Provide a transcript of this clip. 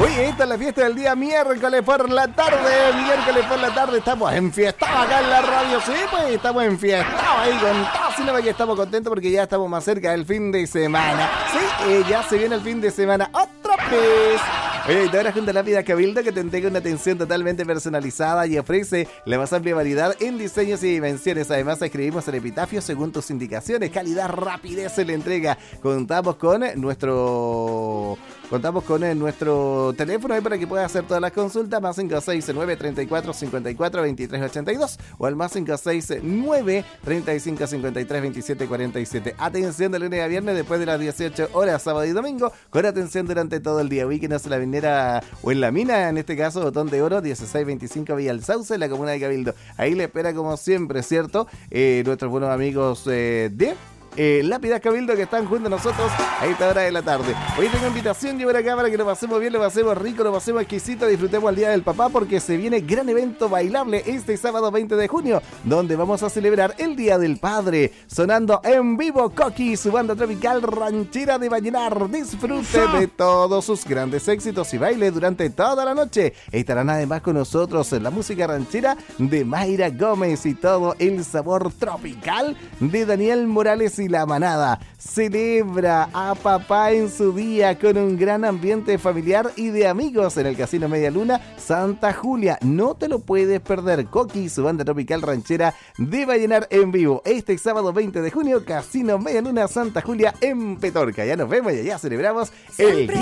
Oye, esta es la fiesta del día miércoles por la tarde. Miércoles por la tarde estamos enfiestados acá en la radio. Sí, pues estamos enfiestados ahí con todo. Sin embargo, estamos contentos porque ya estamos más cerca del fin de semana. Sí, ya se viene el fin de semana otra vez. Oye, te ahora junto a Lápida Cabildo, que te entrega una atención totalmente personalizada y ofrece la más amplia variedad en diseños y dimensiones. Además, escribimos el epitafio según tus indicaciones. Calidad, rapidez en la entrega. Contamos con nuestro teléfono ahí para que puedas hacer todas las consultas. Más 569 34 54 23 82 o al más 569 35 53 27 47. Atención de lunes a viernes después de las 18 horas, sábado y domingo, con atención durante todo el día. Ubíquenos en la Minera o en la mina, en este caso Botón de Oro 1625 Villa El Sauce, en la comuna de Cabildo. Ahí le espera como siempre, ¿cierto? Nuestros buenos amigos de Lápida Cabildo, que están junto a nosotros a esta hora de la tarde. Hoy tengo invitación, llevar acá para que lo pasemos bien, lo pasemos rico, lo pasemos exquisito, disfrutemos el Día del Papá, porque se viene gran evento bailable este sábado 20 de junio, donde vamos a celebrar el Día del Padre, sonando en vivo Coqui, su banda tropical ranchera de Vallenar. Disfrute de todos sus grandes éxitos y baile durante toda la noche. Estarán además con nosotros en la música ranchera de Mayra Gómez y todo el sabor tropical de Daniel Morales y La Manada. Celebra a papá en su día con un gran ambiente familiar y de amigos en el Casino Media Luna Santa Julia. No te lo puedes perder. Coqui, su banda tropical ranchera de Vallenar en vivo este sábado 20 de junio, Casino Media Luna Santa Julia en Petorca. Ya nos vemos y allá celebramos el